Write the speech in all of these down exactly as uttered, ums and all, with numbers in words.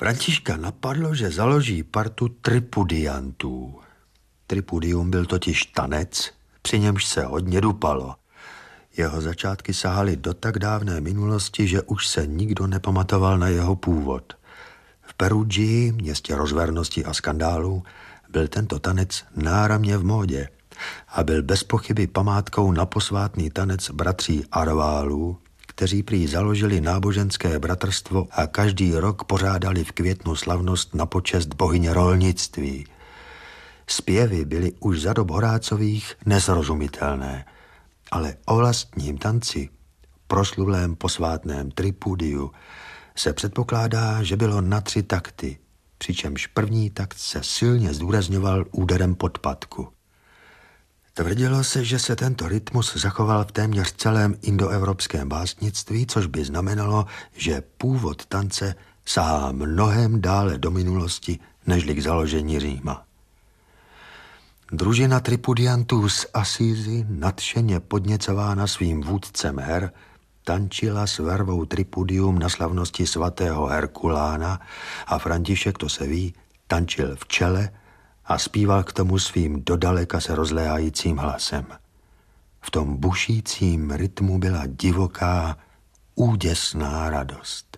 Františka napadlo, že založí partu tripudiantů. Tripudium byl totiž tanec, při němž se hodně dupalo. Jeho začátky sahaly do tak dávné minulosti, že už se nikdo nepamatoval na jeho původ. V Perugii, městě rozvernosti a skandálů, byl tento tanec náramně v módě a byl bez pochyby památkou na posvátný tanec bratří Arválů, kteří prý založili náboženské bratrstvo a každý rok pořádali v květnu slavnost na počest bohyně rolnictví. Zpěvy byly už za dob Horácových nesrozumitelné, ale o vlastním tanci, proslulém posvátném tripudiu, se předpokládá, že bylo na tři takty, přičemž první takt se silně zdůrazňoval úderem podpatku. Tvrdilo se, že se tento rytmus zachoval v téměř celém indoevropském básnictví, což by znamenalo, že původ tance sahá mnohem dále do minulosti, nežli k založení Říma. Družina tripudiantů z Asízy, nadšeně podněcována svým vůdcem her, tančila s vervou tripudium na slavnosti svatého Herkulána a František, to se ví, tančil v čele a zpíval k tomu svým dodaleka se rozléhajícím hlasem. V tom bušícím rytmu byla divoká, úděsná radost.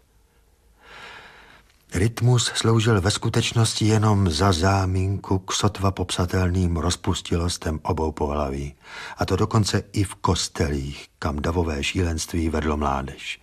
Rytmus sloužil ve skutečnosti jenom za záminku k sotva popsatelným rozpustilostem obou pohlaví, a to dokonce i v kostelích, kam davové šílenství vedlo mládež.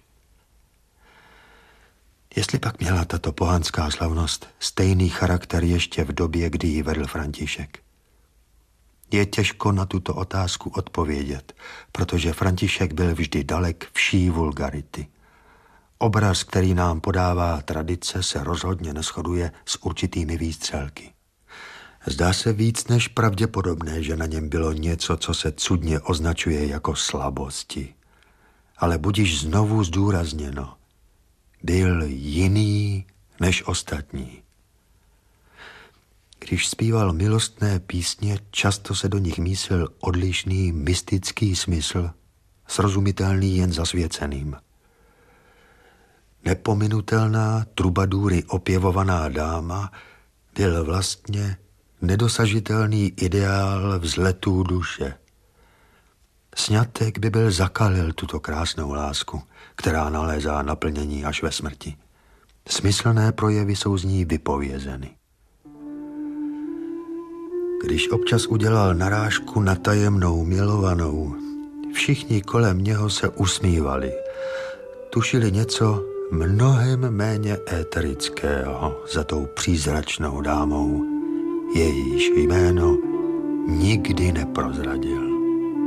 Jestli pak měla tato pohanská slavnost stejný charakter ještě v době, kdy ji vedl František? Je těžko na tuto otázku odpovědět, protože František byl vždy dalek vší vulgarity. Obraz, který nám podává tradice, se rozhodně neshoduje s určitými výstřelky. Zdá se víc než pravděpodobné, že na něm bylo něco, co se cudně označuje jako slabosti. Ale budiž znovu zdůrazněno, byl jiný než ostatní. Když zpíval milostné písně, často se do nich mísil odlišný mystický smysl, srozumitelný jen zasvěceným. Nepominutelná, trubadury opěvovaná dáma byl vlastně nedosažitelný ideál vzletů duše. Sňatek by byl zakalil tuto krásnou lásku, která nalézá naplnění až ve smrti. Smyslné projevy jsou z ní vypovězeny. Když občas udělal narážku na tajemnou milovanou, všichni kolem něho se usmívali. Tušili něco mnohem méně éterického za tou přízračnou dámou, jejíž jméno nikdy neprozradil.